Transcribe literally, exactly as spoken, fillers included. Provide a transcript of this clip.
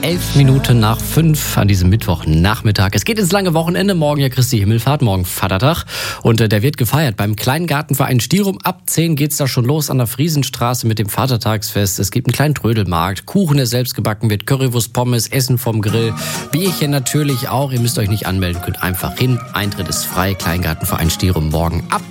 elf Minuten nach fünf an diesem Mittwochnachmittag. Es geht ins lange Wochenende. Morgen ja Christi Himmelfahrt, morgen Vatertag. Und äh, der wird gefeiert beim Kleingartenverein Stirum. Ab zehn geht's da schon los an der Friesenstraße mit dem Vatertagsfest. Es gibt einen kleinen Trödelmarkt, Kuchen, der selbst gebacken wird, Currywurst, Pommes, Essen vom Grill, Bierchen natürlich auch. Ihr müsst euch nicht anmelden, könnt einfach hin. Eintritt ist frei. Kleingartenverein Stirum morgen ab